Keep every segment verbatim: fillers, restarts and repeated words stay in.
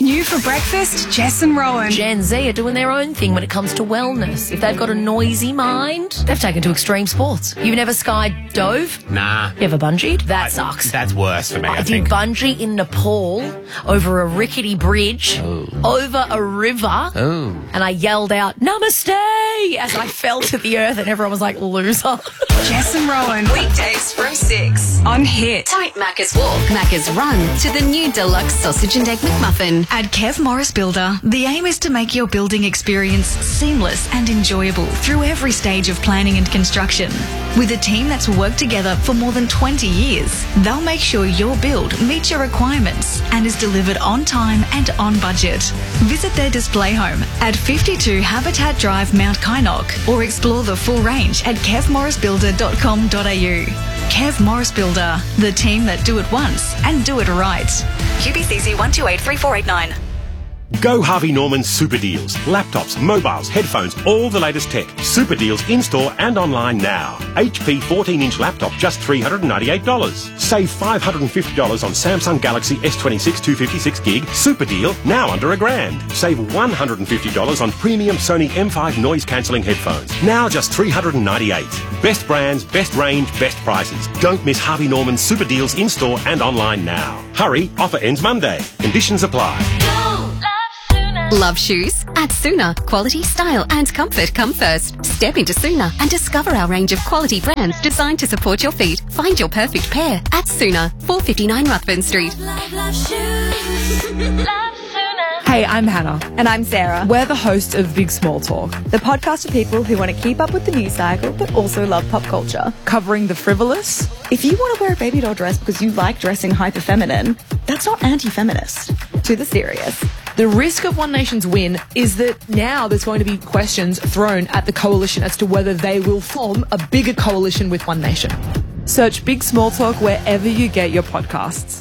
New for breakfast, Jess and Rowan. Gen Z are doing their own thing when it comes to wellness. If they've got a noisy mind, they've taken to extreme sports. You've never skied dove? Nah. You ever bungeed? That I- sucks. That's worse for me, I, I did think. bungee in Nepal over a rickety bridge, Oh. over a river, Oh. and I yelled out, Namaste, as I fell to the earth, and everyone was like, loser. Jess and Rowan. Weekdays from six on Hit. Don't Macca's walk, Macca's run to the new deluxe sausage and egg McMuffin. At Kev Morris Builder, the aim is to make your building experience seamless and enjoyable through every stage of planning and construction. With a team that's worked together for more than twenty years, they'll make sure your build meets your requirements and is delivered on time and on budget. Visit their display home at fifty-two Habitat Drive, Mount Kynoch, or explore the full range at kev morris builder dot com dot a u. Kev Morris Builder, the team that do it once and do it right. Q B C C one two eight three four eight nine. Go Harvey Norman Super Deals. Laptops, mobiles, headphones, all the latest tech. Super Deals in-store and online now. H P fourteen inch laptop, just three hundred ninety-eight dollars. Save five hundred fifty dollars on Samsung Galaxy S twenty-six two fifty-six gig. Super deal, now under a grand. Save one hundred fifty dollars on premium Sony M five noise-cancelling headphones. Now just three hundred ninety-eight dollars. Best brands, best range, best prices. Don't miss Harvey Norman Super Deals in-store and online now. Hurry, offer ends Monday. Conditions apply. Love shoes? At Sooner, quality, style and comfort come first. Step into Sooner and discover our range of quality brands designed to support your feet. Find your perfect pair at Sooner, four fifty-nine Ruthven Street. Love, love shoes. Love Sooner. Hey, I'm Hannah. And I'm Sarah. We're the hosts of Big Small Talk, The podcast for people who want to keep up with the news cycle but also love pop culture. covering the frivolous. If you want to wear a baby doll dress because you like dressing hyper feminine, that's not anti-feminist. To the serious. The risk of One Nation's win is that now there's going to be questions thrown at the coalition as to whether they will form a bigger coalition with One Nation. Search Big Small Talk wherever you get your podcasts.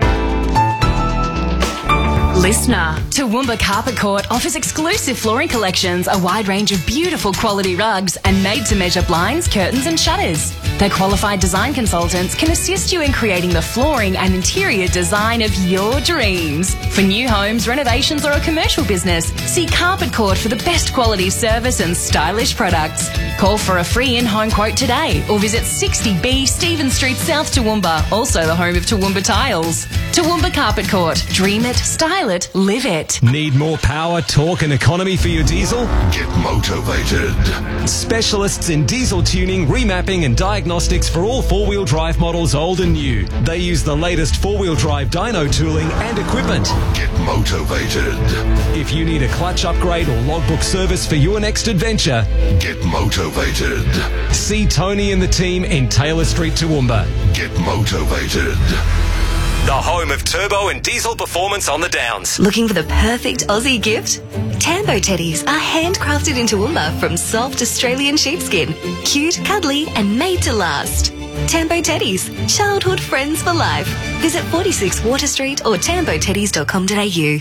Listener, Toowoomba Carpet Court offers exclusive flooring collections, a wide range of beautiful quality rugs, and made-to-measure blinds, curtains and shutters. Their qualified design consultants can assist you in creating the flooring and interior design of your dreams. For new homes, renovations or a commercial business, see Carpet Court for the best quality service and stylish products. Call for a free in-home quote today or visit sixty B Stephen Street, South Toowoomba, also the home of Toowoomba Tiles. Toowoomba Carpet Court. Dream it, style it, live it. Need more power, torque and economy for your diesel? Get motivated. Specialists in diesel tuning, remapping and diagnostics for all four-wheel drive models old and new. They use the latest four-wheel drive dyno tooling and equipment. Get motivated. If you need a clutch upgrade or logbook service for your next adventure, Get motivated. see Tony and the team in Taylor Street, Toowoomba. Get motivated. The home of turbo and diesel performance on the Downs. Looking for the perfect Aussie gift? Tambo teddies are handcrafted in Toowoomba from soft Australian sheepskin. Cute, cuddly and made to last. Tambo teddies, childhood friends for life. Visit forty-six Water Street or tambo teddies dot com dot a u.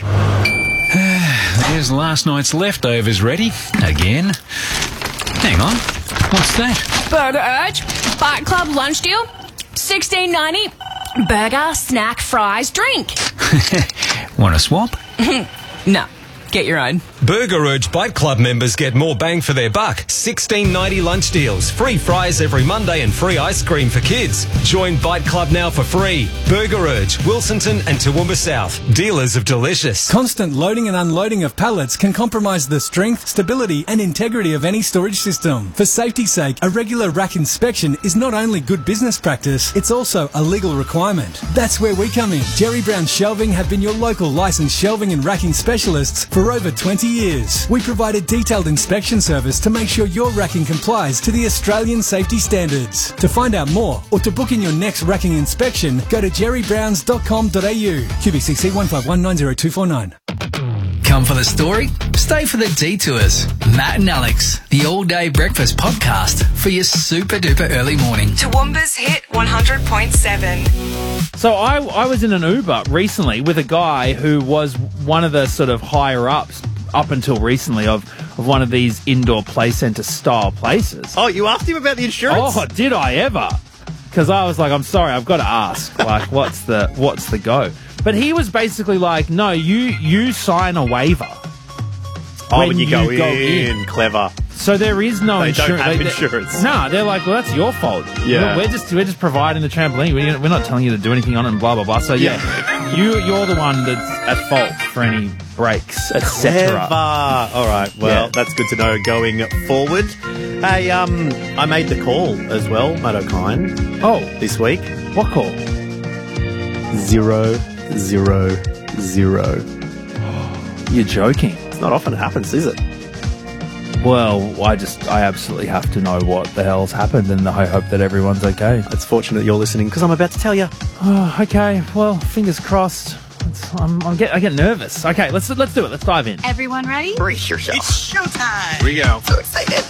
There's last night's leftovers ready. Again. Hang on. What's that? Burger Urge, Bike Club lunch deal, sixteen ninety. Burger, snack, fries, drink. Want a swap? No, get your own. Burger Urge Bike Club members get more bang for their buck. sixteen ninety lunch deals, free fries every Monday and free ice cream for kids. Join Bike Club now for free. Burger Urge, Wilsonton and Toowoomba South. Dealers of delicious. Constant loading and unloading of pallets can compromise the strength, stability and integrity of any storage system. For safety's sake, a regular rack inspection is not only good business practice, it's also a legal requirement. That's where we come in. Jerry Brown Shelving have been your local licensed shelving and racking specialists for over twenty years. We provide a detailed inspection service to make sure your racking complies to the Australian safety standards. To find out more or to book in your next racking inspection, go to jerry browns dot com dot a u. Q B C C one five one nine zero two four nine. Come for the story? Stay for the detours. Matt and Alex, the all-day breakfast podcast for your super-duper early morning. Toowoomba's Hit one hundred point seven. So I, I was in an Uber recently with a guy who was one of the sort of higher-ups up until recently of, of one of these indoor play centre style places. Oh, you asked him about the insurance? Oh, did I ever? Because I was like, I'm sorry, I've got to ask. Like, what's the what's the go? But he was basically like, no, you you sign a waiver. Oh, when when you, go, go in. in. Clever. So there is no They insurance. don't have They- insurance. No, they're like, well, that's your fault. Yeah. We're, we're just we're just providing the trampoline. We're, we're not telling you to do anything on it and blah, blah, blah. So, yeah, you, you're the one that's at fault for any breaks, et cetera. Clever. All right. Well, Yeah. that's good to know going forward. Hey, um, I made the call as well, Matt O'Kine. Oh. This week. What call? Zero, zero, zero. You're joking. It's not often it happens, is it? Well, I just, I absolutely have to know what the hell's happened, and I hope that everyone's okay. It's fortunate you're listening because I'm about to tell you. Oh, okay. Well, fingers crossed. It's, I'm, I'm get, I get nervous. Okay, let's let's do it. Let's dive in. Everyone ready? Brace yourself. It's showtime. Here we go. So excited.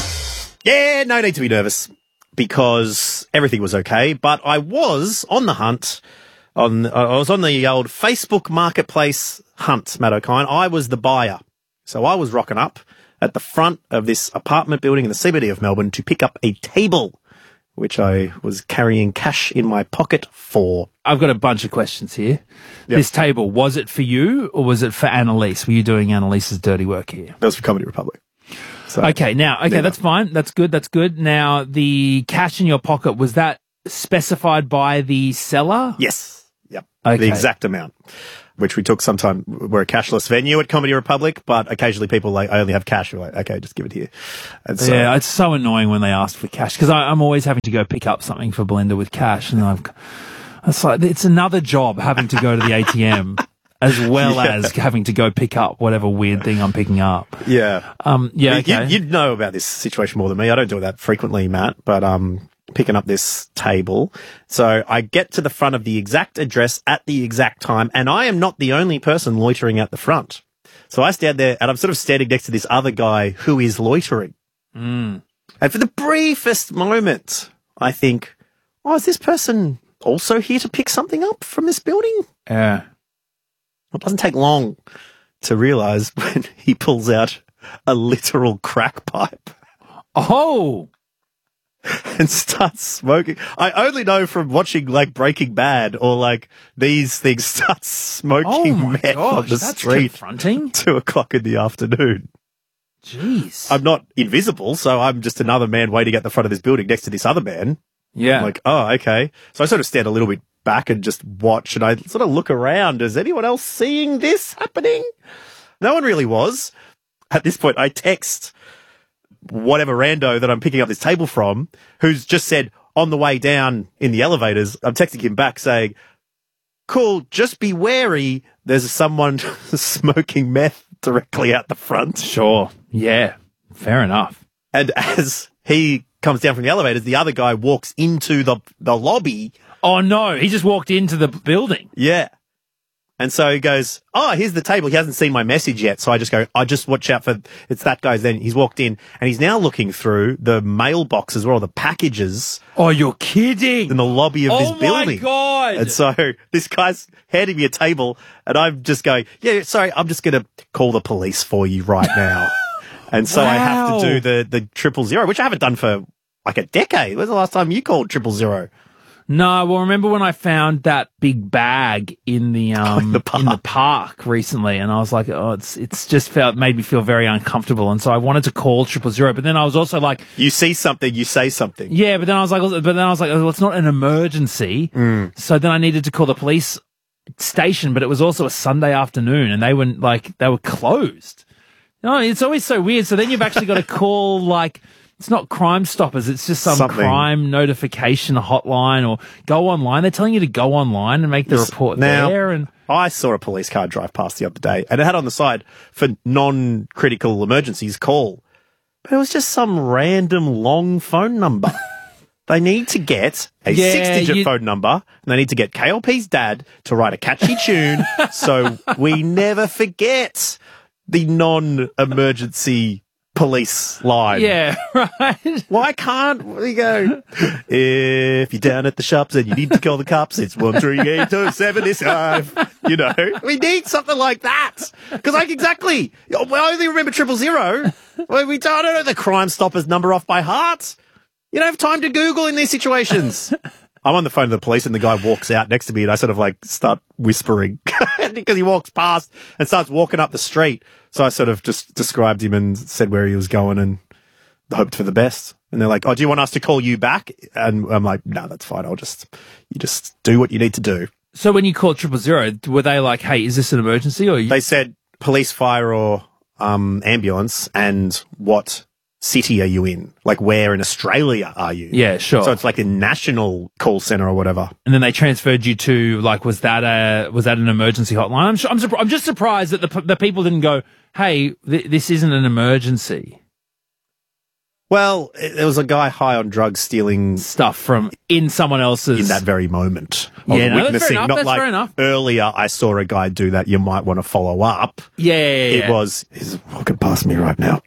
Yeah, no need to be nervous because everything was okay. But I was on the hunt. On I was on the old Facebook Marketplace hunt, Matt O'Kine. I was the buyer, so I was rocking up at the front of this apartment building in the C B D of Melbourne to pick up a table, which I was carrying cash in my pocket for. I've got a bunch of questions here. Yep. This table, was it for you or was it for Annalise? Were you doing Annalise's dirty work here? That was for Comedy Republic. So, okay, now, okay, never. that's fine. That's good. That's good. Now, the cash in your pocket, was that specified by the seller? Yes. Yep. Okay. The exact amount, which we took sometime. We're a cashless venue at Comedy Republic, but occasionally people like, I only have cash. We're like, okay, just give it here. And so, Yeah, it's so annoying when they ask for cash because I'm always having to go pick up something for Belinda with cash, and I've, it's like it's another job having to go to the A T M as well Yeah. as having to go pick up whatever weird thing I'm picking up. yeah. Um, yeah, You- okay. you, you'd know about this situation more than me. I don't do that frequently, Matt, but um, picking up this table. So I get to the front of the exact address at the exact time, and I am not the only person loitering at the front. So I stand there, and I'm sort of standing next to this other guy who is loitering. Mm. And for the briefest moment, I think, oh, is this person also here to pick something up from this building? Yeah. It doesn't take long to realise when he pulls out a literal crack pipe. Oh! And starts smoking. I only know from watching like Breaking Bad or like these things start smoking Oh my meth on gosh, the that's street. confronting. Two o'clock in the afternoon. Jeez. I'm not invisible, so I'm just another man waiting at the front of this building next to this other man. Yeah. I'm like, oh, okay. So I sort of stand a little bit back and just watch, and I sort of look around. Is anyone else seeing this happening? No one really was. At this point, I text whatever rando that I'm picking up this table from, who's just said on the way down in the elevators, I'm texting him back saying, cool, just be wary. There's someone smoking meth directly out the front. Sure. Yeah. Fair enough. And as he comes down from the elevators, the other guy walks into the, the lobby. Oh, no. He just walked into the building. Yeah. And so he goes, oh, here's the table. He hasn't seen my message yet. So I just go, I just watch out for, it's that guy's. Then he's walked in and he's now looking through the mailboxes as well, the packages. Oh, you're kidding. In the lobby of Oh this my building. God. And so this guy's handing me a table and I'm just going, yeah, sorry, I'm just going to call the police for you right now. And so I have Wow. to do the, the triple zero, which I haven't done for like a decade. When's the last time you called triple zero? No, well, remember when I found that big bag in the um the park. in the park recently, and I was like, oh, it's it's just felt made me feel very uncomfortable, and so I wanted to call triple zero, but then I was also like, You see something, you say something. yeah, but then I was like, but then I was like, well, it's not an emergency, Mm. so then I needed to call the police station, but it was also a Sunday afternoon, and they were like they were closed. You know, it's always so weird. So then you've actually got to call like. It's not Crime Stoppers. It's just some Something. crime notification hotline or go online. They're telling you to go online and make the Yes. report Now, there. And I saw a police car drive past the other day and it had on the side for non-critical emergencies call. But it was just some random long phone number. They need to get a Yeah, six-digit you- phone number and they need to get K L P's dad to write a catchy tune so we never forget the non-emergency police line. yeah, right. Why can't we go? If you're down at the shops and you need to call the cops, it's one three eight two seven five. You know, we need something like that because, like, exactly. I only remember triple zero. Well, we don't know the Crime Stoppers number off by heart. You don't have time to Google in these situations. I'm on the phone to the police and the guy walks out next to me and I sort of like start whispering because he walks past and starts walking up the street. So I sort of just described him and said where he was going and hoped for the best. And they're like, oh, do you want us to call you back? And I'm like, no, that's fine. I'll just, you just do what you need to do. So when you called triple zero, were they like, hey, is this an emergency? Or you- They said police, fire, or um, ambulance, and what city are you in? Like, where in Australia are you? Yeah, sure. So it's like a national call center or whatever. And then they transferred you to, like, was that a was that an emergency hotline? I'm sure, I'm, surpri- I'm just surprised that the the people didn't go, hey, th- this isn't an emergency. Well, it, there was a guy high on drugs stealing stuff from in someone else's in that very moment. Of Yeah, no, that's fair witnessing. enough. Not That's like fair enough. earlier I saw a guy do that. You might want to follow up. Yeah, yeah, yeah. It was, he's walking past me right now.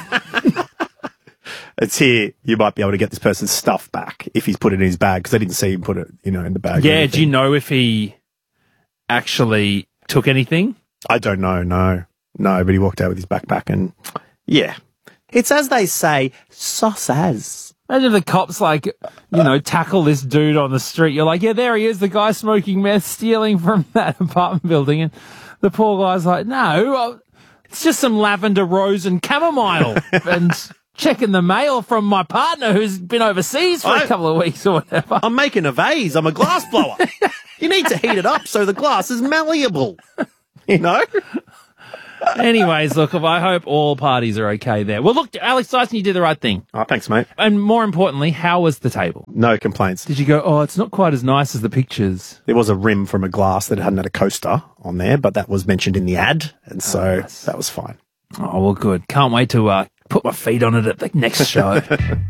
It's here. You might be able to get this person's stuff back if he's put it in his bag, because I didn't see him put it, you know, in the bag. or Yeah, anything. do you know if he actually took anything? I don't know, no. No, but he walked out with his backpack and, yeah. It's as they say, sauce as. Imagine if the cops, like, you know, tackle this dude on the street. You're like, yeah, there he is, the guy smoking meth, stealing from that apartment building. And the poor guy's like, no, uh, it's just some lavender rose and chamomile. And checking the mail from my partner who's been overseas for I- a couple of weeks or whatever. I'm making a vase. I'm a glass blower. You need to heat it up so the glass is malleable. You know? Anyways, look, I hope all parties are okay there. Well, look, Alex Dyson, you did the right thing. Oh, thanks, mate. And more importantly, how was the table? No complaints. Did you go, oh, it's not quite as nice as the pictures? There was a rim from a glass that hadn't had a coaster on there, but that was mentioned in the ad, and so that was fine. Oh, well, good. Can't wait to uh, put my feet on it at the next show.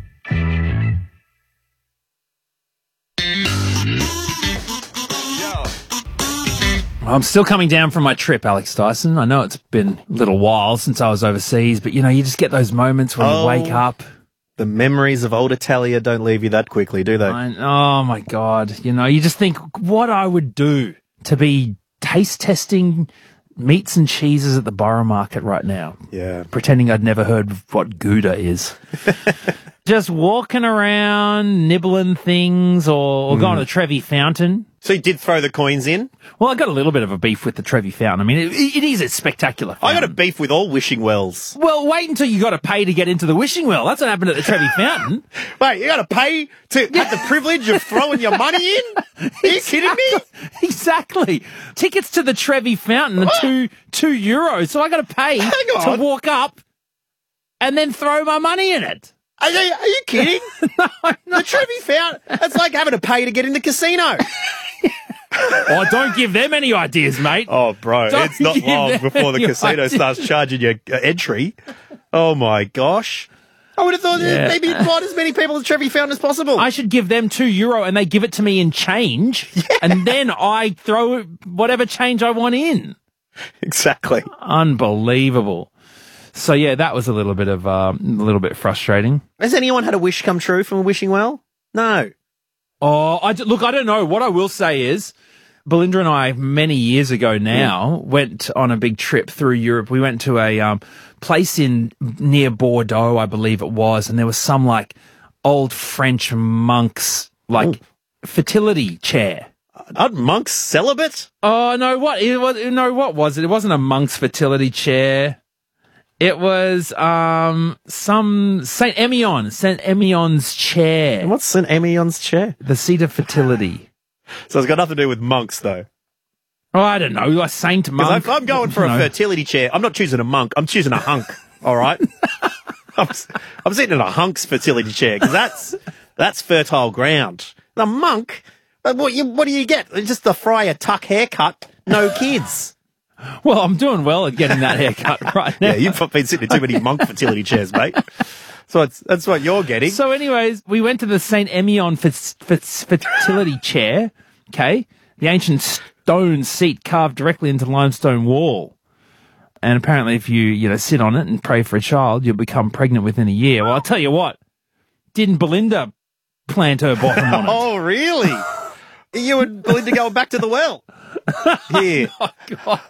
I'm still coming down from my trip, Alex Dyson. I know it's been a little while since I was overseas, but, you know, you just get those moments when Oh. you wake up. The memories of old Italia don't leave you that quickly, do they? I, oh, my God. You know, you just think what I would do to be taste testing meats and cheeses at the Borough Market right now. Yeah. Pretending I'd never heard of what Gouda is. Just walking around, nibbling things, or, or Mm. going to the Trevi Fountain. So you did throw the coins in? Well, I got a little bit of a beef with the Trevi Fountain. I mean, it, it is a spectacular I fountain. got a beef with all wishing wells. Well, wait until you got to pay to get into the wishing well. That's what happened at the Trevi Fountain. Wait, you got to pay to have the privilege of throwing your money in? Are you kidding me? Exactly. Tickets to the Trevi Fountain are two two euros, so I got to pay Hang to on. walk up and then throw my money in it. Are you, are you kidding? no, no. The Trevi Fountain, it's like having to pay to get in the casino. Oh, don't give them any ideas, mate. Oh, bro, Don't it's not give long them before the any casino ideas. starts charging you uh, entry. Oh, my gosh. I would have thought Yeah. that maybe you'd invite as many people to the Trevi Fountain as possible. I should give them two euro and they give it to me in change, and then I throw whatever change I want in. Exactly. Unbelievable. So yeah, that was a little bit of um, a little bit frustrating. Has anyone had a wish come true from a wishing well? No. Oh, I d- look, I don't know. What I will say is, Belinda and I, many years ago now, went on a big trip through Europe. We went to a um, place in near Bordeaux, I believe it was, and there was some like old French monks like fertility chair. Aren't monks celibate? Oh no, what it was? No, what was it? It wasn't a monk's fertility chair. It was um some Saint Emilion, Saint Emilion's chair. What's Saint Emilion's chair? The seat of fertility. So it's got nothing to do with monks, though. Oh, I don't know, like Saint Because Monk. if I'm going for a No. fertility chair, I'm not choosing a monk. I'm choosing a hunk. All right. I'm, I'm sitting in a hunk's fertility chair because that's that's fertile ground. The monk. But what you what do you get? Just the Friar Tuck haircut. No kids. Well, I'm doing well at getting that haircut right now. Yeah, you've been sitting in too many monk fertility chairs, mate. So it's, that's what you're getting. So, anyways, we went to the Saint Emilion fer- fer- fertility chair. Okay, the ancient stone seat carved directly into the limestone wall. And apparently, if you you know sit on it and pray for a child, you'll become pregnant within a year. Well, I'll tell you what, didn't Belinda plant her bottom on it? Oh, really? You and Belinda going back to the well? Here. Oh, God.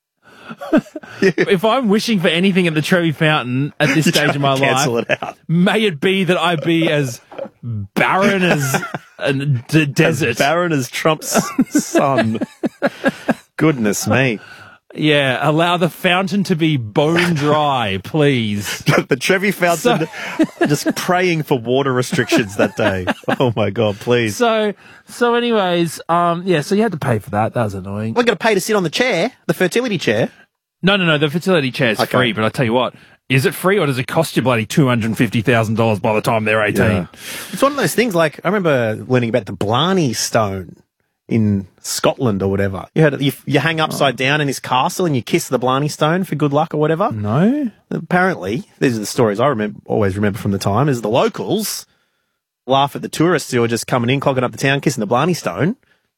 If I'm wishing for anything at the Trevi Fountain at this You're stage of my trying to cancel life, it out. may it be that I be as barren as a d- desert. As barren as Trump's son. Goodness me. Yeah, allow the fountain to be bone dry, please. The Trevi Fountain just praying for water restrictions that day. Oh my God, please. So, so anyways, um, yeah, so you had to pay for that. That was annoying. We're going to pay to sit on the chair, the fertility chair. No, no, no, the fertility chair is Okay. free, but I tell you what, is it free or does it cost you bloody two hundred fifty thousand dollars by the time they're eighteen? Yeah. It's one of those things, like, I remember learning about the Blarney Stone in Scotland or whatever. You had you, you hang upside down in this castle and you kiss the Blarney Stone for good luck or whatever. No. Apparently, these are the stories I remember, always remember from the time, is the locals laugh at the tourists who are just coming in, clogging up the town, kissing the Blarney Stone.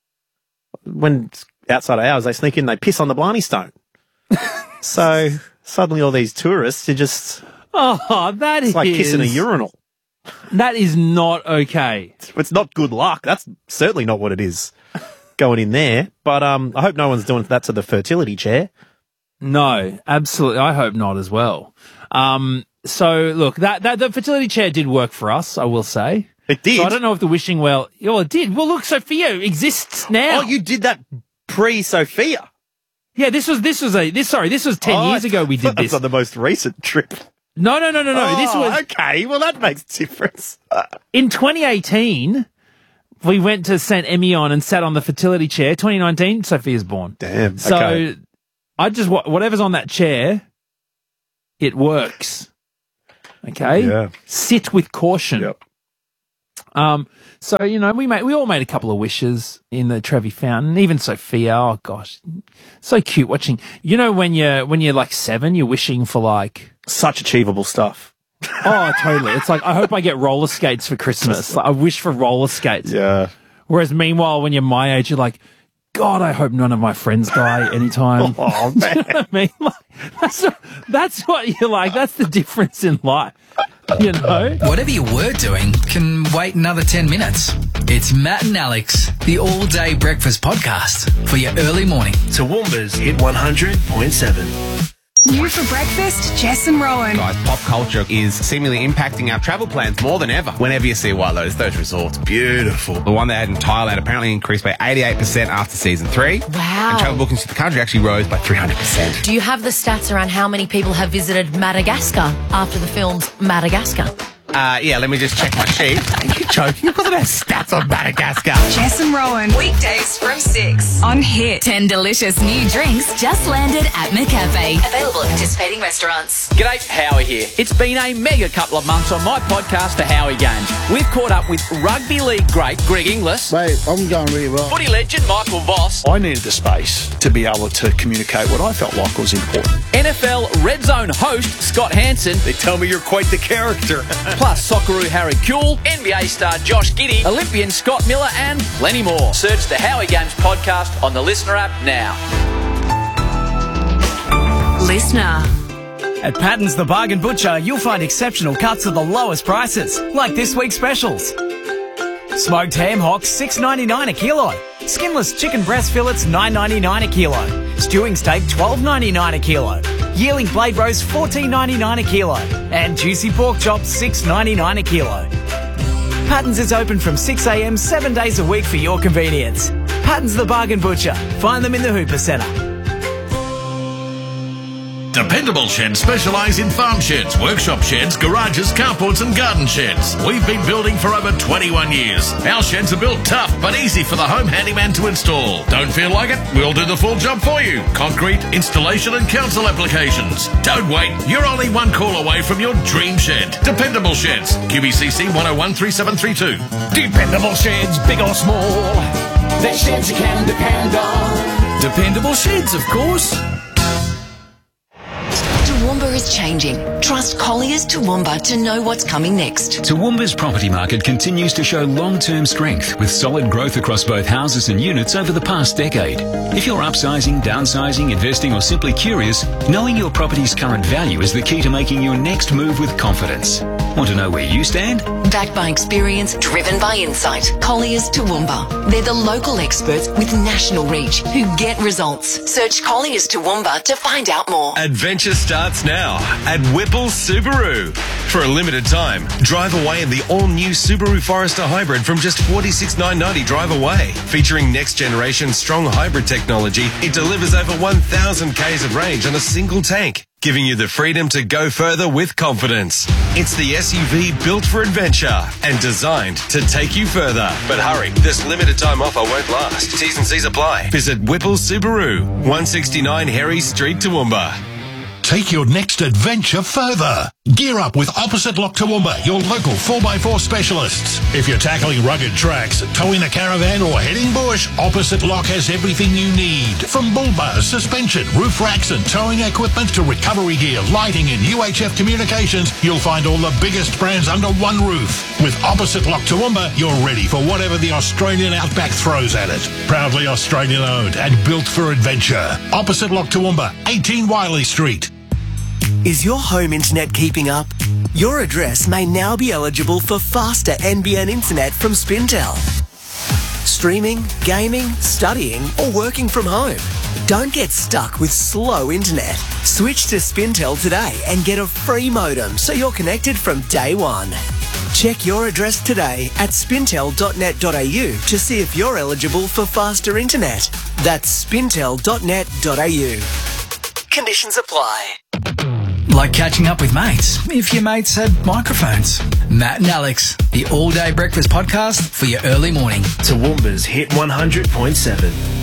When it's outside of hours, they sneak in, they piss on the Blarney Stone. So suddenly all these tourists are just... Oh, that it's is... like kissing a urinal. That is not okay. It's not good luck. That's certainly not what it is going in there. But um, I hope no one's doing that to the fertility chair. No, absolutely. I hope not as well. Um, so look, that, that the fertility chair did work for us, I will say. It did. So I don't know if the wishing well, oh, it did. Well, look, Sophia exists now. Oh, you did that pre-Sophia. Yeah, this was this was a this sorry, this was ten Oh, years ago we did That's this. on the most recent trip. No, no, no, no, no. Oh, this was okay. Well, that makes a difference. in twenty eighteen. We went to Saint Emilion and sat on the fertility chair. twenty nineteen, Sophia's born. Damn. So okay. I just wa- whatever's on that chair, it works. Okay. Yeah. Sit with caution. Yep. Um. So you know, we made we all made a couple of wishes in the Trevi Fountain. Even Sophia. Oh gosh, so cute watching. You know, when you're when you're like seven, you're wishing for like Such achievable stuff. oh totally. It's like I hope I get roller skates for Christmas. Like, I wish for roller skates. Yeah. Whereas meanwhile, when you're my age, you're like, God, I hope none of my friends die anytime. Oh, Do you know what I mean? Like, that's, what, that's what you're like. That's the difference in life. You know? Whatever you were doing can wait another ten minutes. It's Matt and Alex, the all-day breakfast podcast for your early morning. Toowoomba's Hit one hundred point seven. New for breakfast, Jess and Rowan. Guys, pop culture is seemingly impacting our travel plans more than ever. Whenever you see one of those, those resorts, beautiful. The one they had in Thailand apparently increased by eighty-eight percent after season three. Wow. And travel bookings to the country actually rose by three hundred percent. Do you have the stats around how many people have visited Madagascar after the film's Madagascar? Uh, yeah, let me just check my sheet. You're joking. You've got the best stats on Madagascar. Jess and Rowan. Weekdays from six on Hit. Ten delicious new drinks just landed at McCafe. Available at participating restaurants. G'day, Howie here. It's been a mega couple of months on my podcast, The Howie Games. We've caught up with rugby league great Greg Inglis. Mate, I'm going really well. Footy legend Michael Voss. I needed the space to be able to communicate what I felt like was important. N F L Red Zone host Scott Hansen. They tell me you're quite the character. Plus Socceroo Harry Kuehl, N B A star Josh Giddey, Olympian Scott Miller, and plenty more. Search the Howie Games podcast on the Listener app now. Listener. At Patton's the Bargain Butcher, you'll find exceptional cuts at the lowest prices, like this week's specials. Smoked ham hocks, six ninety-nine a kilo. Skinless chicken breast fillets, nine ninety-nine a kilo. Stewing steak, twelve ninety-nine a kilo. Yearling blade roast, fourteen ninety-nine a kilo. And juicy pork chops, six ninety-nine a kilo. Patton's is open from six a m seven days a week for your convenience. Patton's the Bargain Butcher. Find them in the Hooper Centre. Dependable Sheds specialise in farm sheds, workshop sheds, garages, carports and garden sheds. We've been building for over twenty-one years. Our sheds are built tough but easy for the home handyman to install. Don't feel like it? We'll do the full job for you. Concrete, installation and council applications. Don't wait. You're only one call away from your dream shed. Dependable Sheds. Q B C C one oh one three seven three two. Dependable Sheds, big or small. They're sheds you can depend on. Dependable Sheds, of course. Toowoomba is changing. Trust Collier's Toowoomba to know what's coming next. Toowoomba's property market continues to show long-term strength with solid growth across both houses and units over the past decade. If you're upsizing, downsizing, investing or simply curious, knowing your property's current value is the key to making your next move with confidence. Want to know where you stand? Backed by experience, driven by insight. Colliers Toowoomba. They're the local experts with national reach who get results. Search Colliers Toowoomba to find out more. Adventure starts now at Whipple Subaru. For a limited time, drive away in the all-new Subaru Forester Hybrid from just forty-six thousand nine hundred ninety dollars drive away. Featuring next-generation strong hybrid technology, it delivers over one thousand kays of range on a single tank, giving you the freedom to go further with confidence. It's the S U V built for adventure and designed to take you further. But hurry, this limited time offer won't last. T's and C's apply. Visit Whipple Subaru, one sixty-nine Harry Street, Toowoomba. Take your next adventure further. Gear up with Opposite Lock Toowoomba, your local four by four specialists. If you're tackling rugged tracks, towing a caravan or heading bush, Opposite Lock has everything you need. From bull bars, suspension, roof racks and towing equipment to recovery gear, lighting and U H F communications, you'll find all the biggest brands under one roof. With Opposite Lock Toowoomba, you're ready for whatever the Australian outback throws at it. Proudly Australian owned and built for adventure. Opposite Lock Toowoomba, eighteen Wiley Street. Is your home internet keeping up? Your address may now be eligible for faster N B N internet from Spintel. Streaming, gaming, studying or working from home? Don't get stuck with slow internet. Switch to Spintel today and get a free modem so you're connected from day one. Check your address today at spintel dot net dot a u to see if you're eligible for faster internet. That's spintel dot net dot a u. Conditions apply. Like catching up with mates, if your mates had microphones. Matt and Alex, the all-day breakfast podcast for your early morning. Toowoomba's Hit one hundred point seven.